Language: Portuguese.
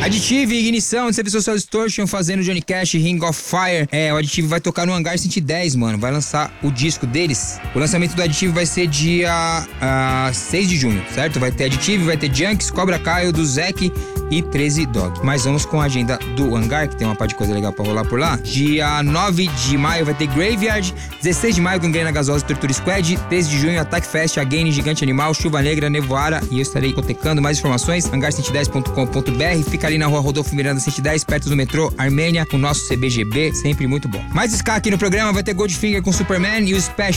Additive, Ignição, Service Social Distortion, fazendo Johnny Cash, Ring of Fire. O Additive vai tocar no Hangar 110, mano. Vai lançar o disco deles. O lançamento do Additive vai ser dia 6 de junho, certo? Vai ter Additive, vai ter Junks, Cobra Kai, do Zek e 13 Dog. Mas vamos com a agenda do Hangar, que tem uma parte de coisa legal pra rolar por lá. Dia 9 de maio vai ter Graveyard, 16 de maio Gangrena Gasosa, Torture Squad, 13 de junho Attack Fest, Again, Gigante Animal, Chuva Negra, Nevoara, e eu estarei cotecando mais informações, hangar110.com.br, fica ali na rua Rodolfo Miranda 110, perto do metrô Armênia, com o nosso CBGB, sempre muito bom. Mais ska aqui no programa, vai ter Goldfinger com Superman e o Special